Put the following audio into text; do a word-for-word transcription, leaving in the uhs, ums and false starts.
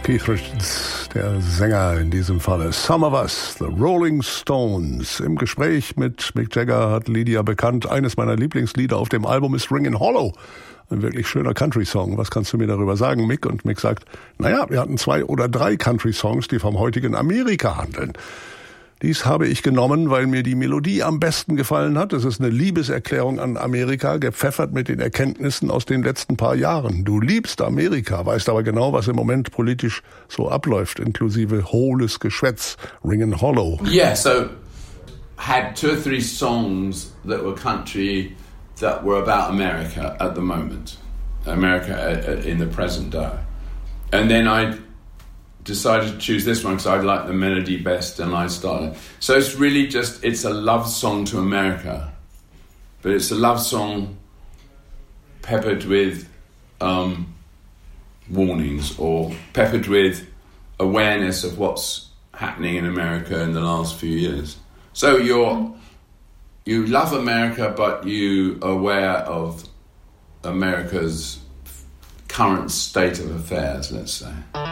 Keith Richards, der Sänger in diesem Falle. Some of Us, The Rolling Stones. Im Gespräch mit Mick Jagger hat Lydia bekannt, eines meiner Lieblingslieder auf dem Album ist Ringin' Hollow. Ein wirklich schöner Country-Song. Was kannst du mir darüber sagen, Mick? Und Mick sagt, naja, wir hatten zwei oder drei Country-Songs, die vom heutigen Amerika handeln. Dies habe ich genommen, weil mir die Melodie am besten gefallen hat. Es ist eine Liebeserklärung an Amerika, gepfeffert mit den Erkenntnissen aus den letzten paar Jahren. Du liebst Amerika, weißt aber genau, was im Moment politisch so abläuft, inklusive hohles Geschwätz. Ringin' Hollow. Yeah, so had two or three songs that were country that were about America at the moment. America in the present day. And then I decided to choose this one because I like the melody best and I started. So it's really just, it's a love song to America, but it's a love song peppered with um, warnings or peppered with awareness of what's happening in America in the last few years. So you're, you love America, but you are aware of America's current state of affairs, let's say.